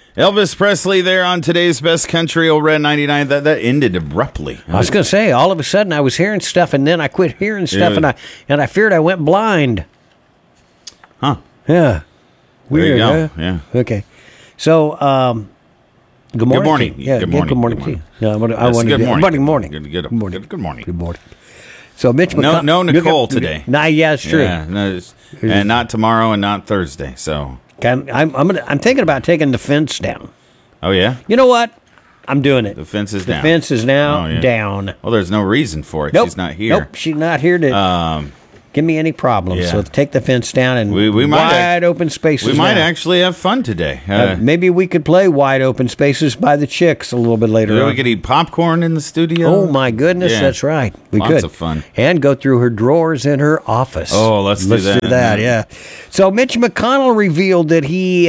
Elvis Presley there on today's Best Country over at 99. That ended abruptly. I was going to say, all of a sudden I was hearing stuff, and then I quit hearing stuff, and I feared I went blind. Huh. Yeah. Weird, there you go. huh? Yeah. Okay. So, good morning. Good morning. To you. Yeah, good morning. Good morning to you. No, Good morning. Good morning. Good morning. Good morning. Good morning. So, Mitch No Nicole today. Nah, yeah, it's true. Yeah, no, and not tomorrow and not Thursday. So I'm thinking about taking the fence down. Oh yeah. You know what? I'm doing it. The fence is the down. The fence is now down. Well, there's no reason for it. Nope. She's not here. Nope, she's not here to give me any problems. Yeah. So take the fence down and we wide open spaces. We might now. actually have fun today. Maybe we could play wide open spaces by the chicks a little bit later on. We could eat popcorn in the studio. Oh my goodness, that's right. We could. Lots of fun. And go through her drawers in her office. Oh, let's do that. Yeah. So Mitch McConnell revealed that he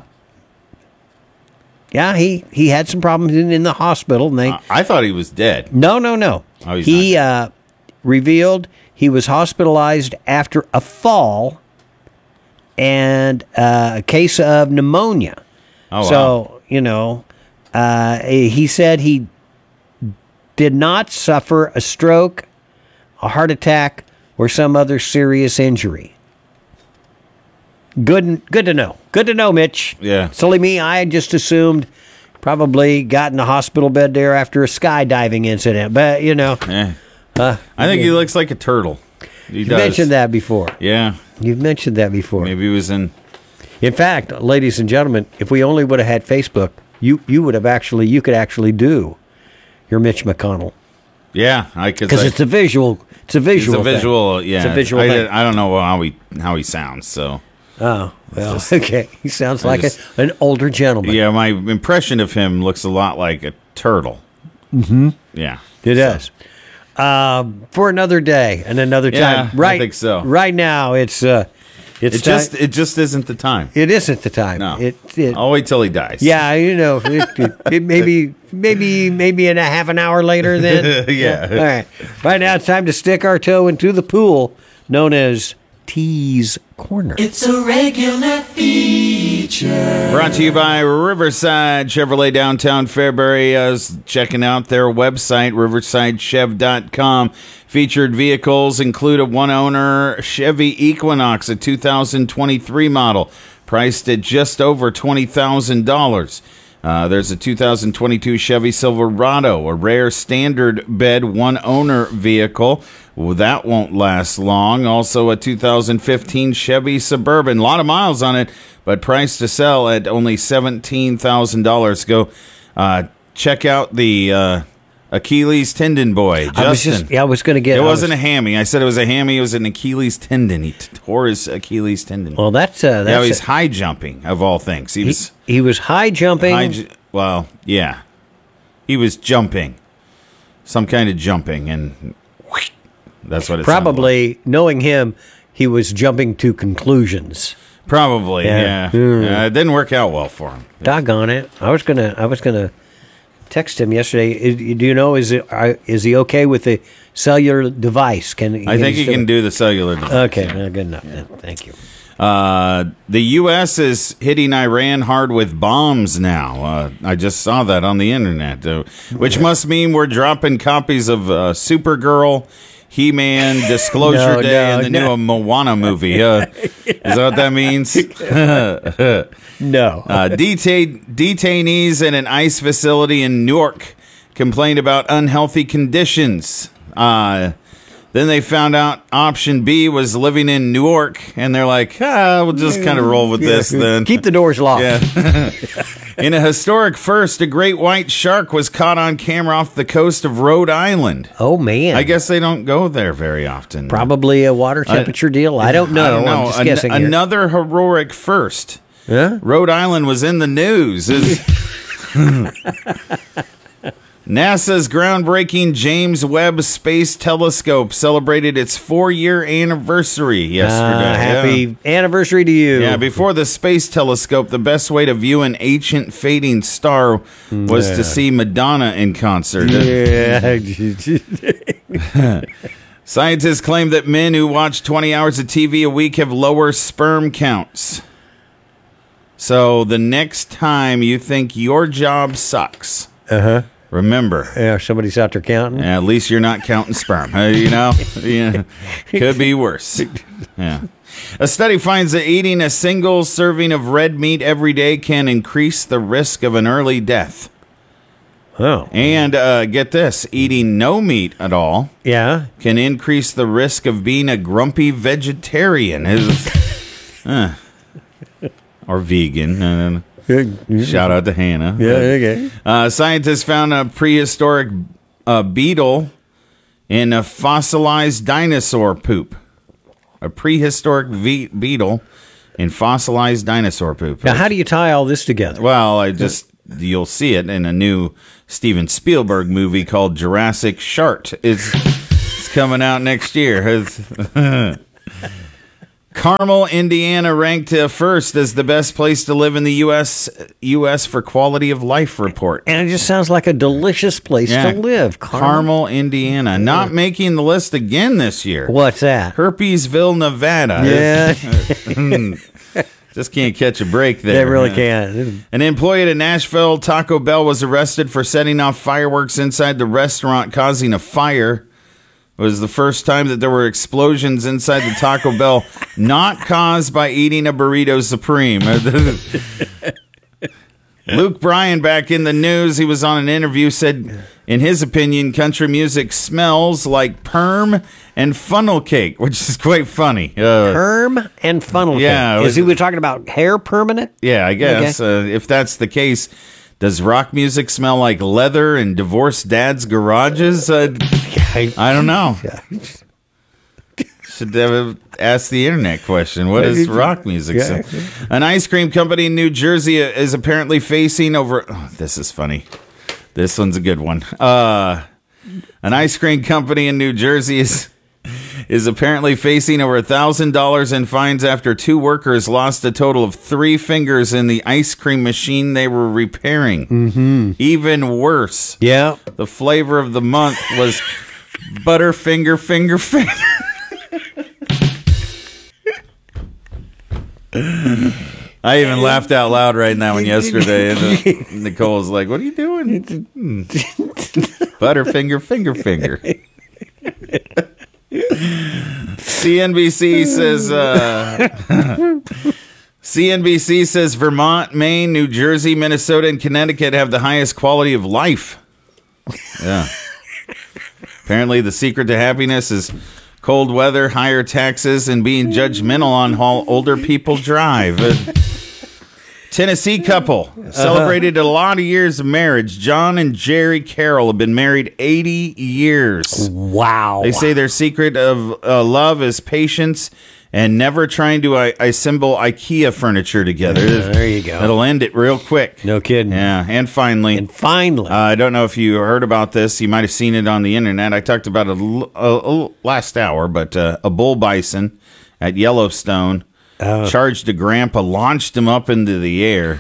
had some problems in the hospital. And I thought he was dead. No. Oh, he revealed he was hospitalized after a fall and a case of pneumonia. Oh, so, he said he did not suffer a stroke, a heart attack, or some other serious injury. Good to know. Good to know, Mitch. Yeah. Silly me, I just assumed probably got in the hospital bed there after a skydiving incident. But, I think he looks like a turtle. You mentioned that before. Yeah. You've mentioned that before. Maybe he was in... In fact, ladies and gentlemen, if we only would have had Facebook, you could actually do your Mitch McConnell. Yeah, because it's a visual. It's a visual. It's a visual. Thing. Yeah, it's a visual. I don't know how he sounds. So. Oh well, okay. He sounds like an older gentleman. Yeah, my impression of him looks a lot like a turtle. Mm-hmm. Yeah, it does. For another day and another time. Yeah, I think so. Right now, it just isn't the time. It isn't the time. No. I'll wait till he dies. Yeah, it maybe in a half an hour later then. Yeah. All right. Right now it's time to stick our toe into the pool known as T's Corner. It's a regular feature. Brought to you by Riverside Chevrolet downtown Fairbury. I was checking out their website, riversidechev.com. Featured vehicles include a one-owner Chevy Equinox, a 2023 model, priced at just over $20,000. There's a 2022 Chevy Silverado, a rare standard bed one-owner vehicle. Well, that won't last long. Also, a 2015 Chevy Suburban. A lot of miles on it, but priced to sell at only $17,000. Go check out the Achilles tendon boy, Justin. I was going to get... It wasn't a hammy. I said it was a hammy. It was an Achilles tendon. He tore his Achilles tendon. Well, that's he's high jumping, of all things. He was high jumping. Yeah. He was jumping. Some kind of jumping, and that's what it probably, like. Knowing him, he was jumping to conclusions. Probably, yeah. It didn't work out well for him. Doggone it. I was gonna text him yesterday. Do you know, is he okay with the cellular device? I think he can do the cellular device. Okay, well, good enough then. Thank you. The U.S. is hitting Iran hard with bombs now. I just saw that on the internet, which must mean we're dropping copies of Supergirl, He-Man, Disclosure Day, and the new Moana movie. Is that what that means? No. Detainees in an ICE facility in Newark complained about unhealthy conditions. Then they found out option B was living in Newark, and they're like, we'll just kind of roll with this then. Keep the doors locked. Yeah. In a historic first, a great white shark was caught on camera off the coast of Rhode Island. Oh, man. I guess they don't go there very often. Probably a water temperature deal. I don't know. I'm just guessing here. Another heroic first. Huh? Rhode Island was in the news. NASA's groundbreaking James Webb Space Telescope celebrated its 4-year anniversary yesterday. Happy anniversary to you. Yeah, before the Space Telescope, the best way to view an ancient fading star was to see Madonna in concert. Yeah. Scientists claim that men who watch 20 hours of TV a week have lower sperm counts. So the next time you think your job sucks, remember, Yeah, somebody's out there counting. at least you're not counting sperm. Yeah, could be worse. Yeah. A study finds that eating a single serving of red meat every day can increase the risk of an early death. Oh. And get this, eating no meat at all Yeah. can increase the risk of being a grumpy vegetarian. Or vegan. Shout out to Hannah. Yeah, okay. Scientists found a prehistoric beetle in a fossilized dinosaur poop. A prehistoric beetle in fossilized dinosaur poop. Now, how do you tie all this together? Well, you'll see it in a new Steven Spielberg movie called Jurassic Shark. It's coming out next year. Carmel, Indiana, ranked first as the best place to live in the U.S. for quality of life report. And it just sounds like a delicious place to live. Carmel, Indiana. Not making the list again this year. What's that? Herpesville, Nevada. Yeah. Just can't catch a break there. They really can't. An employee at a Nashville Taco Bell was arrested for setting off fireworks inside the restaurant, causing a fire. It was the first time that there were explosions inside the Taco Bell, not caused by eating a burrito supreme. Luke Bryan, back in the news, he was on an interview, said, in his opinion, country music smells like perm and funnel cake, which is quite funny. Perm and funnel cake. Yeah. Is he talking about hair permanent? Yeah, I guess. Okay. If that's the case, does rock music smell like leather and divorced dads' garages? I don't know. Should have asked the internet question. What is rock music? Yeah. An ice cream company in New Jersey is apparently facing over... Oh, this is funny. This one's a good one. An ice cream company in New Jersey is apparently facing over $1,000 in fines after 2 workers lost a total of 3 fingers in the ice cream machine they were repairing. Mm-hmm. Even worse. Yeah. The flavor of the month was Butterfinger Finger. I even laughed out loud right now when yesterday and Nicole was like, "What are you doing?" Butterfinger Finger. CNBC says Vermont, Maine, New Jersey, Minnesota, and Connecticut have the highest quality of life. Yeah. Apparently, the secret to happiness is cold weather, higher taxes, and being judgmental on how older people drive. Tennessee couple celebrated a lot of years of marriage. John and Jerry Carroll have been married 80 years. Wow. They say their secret of love is patience and never trying to assemble IKEA furniture together. There you go. It'll end it real quick. No kidding. Yeah, and finally, I don't know if you heard about this. You might have seen it on the internet. I talked about it last hour, but a bull bison at Yellowstone charged a grandpa, launched him up into the air.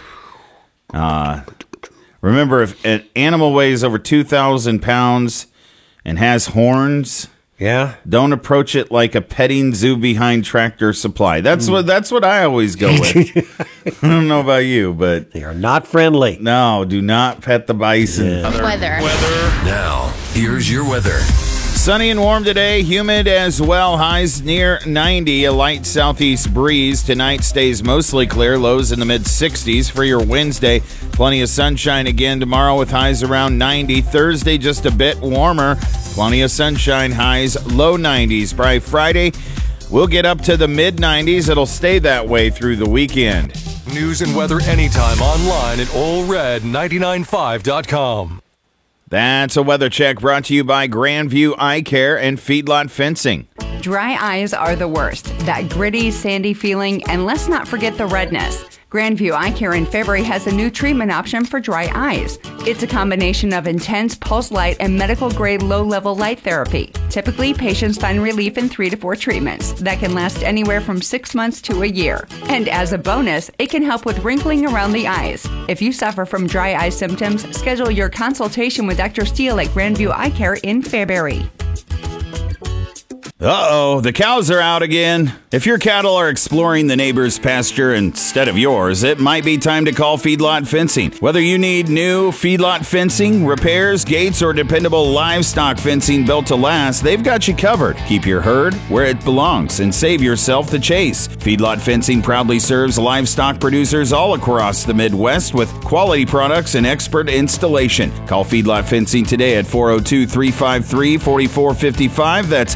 Remember, if an animal weighs over 2,000 pounds and has horns, don't approach it like a petting zoo behind Tractor Supply. That's what I always go with. I don't know about you, but they are not friendly. No, do not pet the bison. Yeah. Weather. Now, here's your weather. Sunny and warm today, humid as well. Highs near 90, a light southeast breeze. Tonight stays mostly clear, lows in the mid-60s for your Wednesday. Plenty of sunshine again tomorrow with highs around 90. Thursday just a bit warmer. Plenty of sunshine, highs low 90s. By Friday, we'll get up to the mid-90s. It'll stay that way through the weekend. News and weather anytime online at allred995.com. That's a weather check brought to you by Grandview Eye Care and Feedlot Fencing. Dry eyes are the worst. That gritty, sandy feeling, and let's not forget the redness. Grandview Eye Care in February has a new treatment option for dry eyes. It's a combination of intense pulse light and medical-grade low-level light therapy. Typically, patients find relief in 3 to 4 treatments that can last anywhere from 6 months to a year. And as a bonus, it can help with wrinkling around the eyes. If you suffer from dry eye symptoms, schedule your consultation with Dr. Steele at Grandview Eye Care in Fairbury. Uh-oh, the cows are out again. If your cattle are exploring the neighbor's pasture instead of yours, it might be time to call Feedlot Fencing. Whether you need new feedlot fencing, repairs, gates, or dependable livestock fencing built to last, they've got you covered. Keep your herd where it belongs and save yourself the chase. Feedlot Fencing proudly serves livestock producers all across the Midwest with quality products and expert installation. Call Feedlot Fencing today at 402-353-4455. That's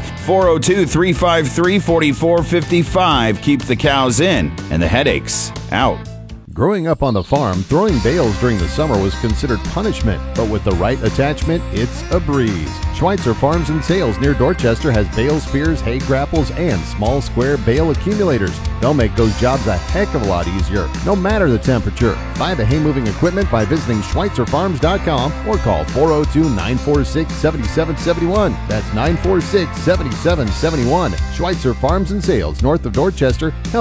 402-353-4455. Keep the cows in and the headaches out. Growing up on the farm, throwing bales during the summer was considered punishment, but with the right attachment, it's a breeze. Schweitzer Farms and Sales near Dorchester has bale spears, hay grapples, and small square bale accumulators. They'll make those jobs a heck of a lot easier, no matter the temperature. Buy the hay moving equipment by visiting SchweitzerFarms.com or call 402-946-7771. That's 946-7771. Schweitzer Farms and Sales, north of Dorchester.